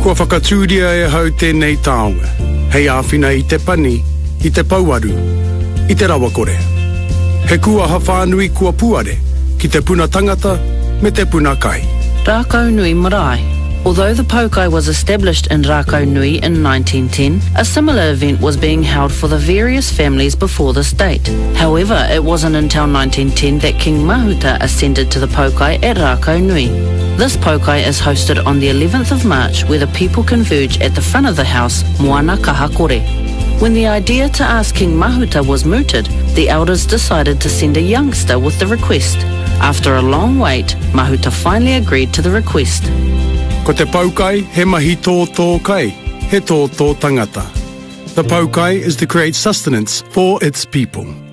Kua whakatūria e hau tēnei taonga. Hei āwhina I te pani, I te pauaru, I te rawa kore. He kua hawhanui kua puare, ki te puna tangata, me te puna kai. Rākau Nui Marae. Although the Paukai was established in Rākau Nui in 1910, a similar event was being held for the various families before this date. However, it wasn't until 1910 that King Mahuta ascended to the Paukai at Rākau Nui. This Paukai is hosted on the 11th of March, where the people converge at the front of the house, Moana Kahakore. When the idea to ask King Mahuta was mooted, the elders decided to send a youngster with the request. After a long wait, Mahuta finally agreed to the request. Ko te paukai, he mahi tō kai, he tō tangata. The paukai is to create sustenance for its people.